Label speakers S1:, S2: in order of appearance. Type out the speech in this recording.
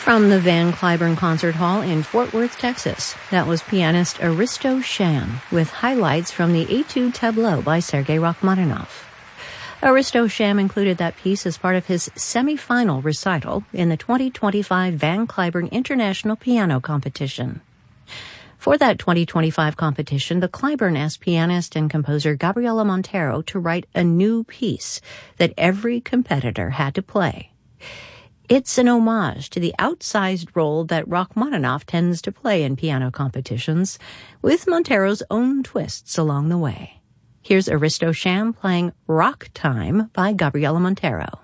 S1: From the Van Cliburn Concert Hall in Fort Worth, Texas, that was pianist Aristo Sham with highlights from the Etude Tableau by Sergei Rachmaninoff. Aristo Sham included that piece as part of his semi-final recital in the 2025 Van Cliburn International Piano Competition. For that 2025 competition, the Cliburn asked pianist and composer Gabriela Montero to write a new piece that every competitor had to play. It's an homage to the outsized role that Rachmaninoff tends to play in piano competitions, with Montero's own twists along the way. Here's Aristo Sham playing Rock Time by Gabriela Montero.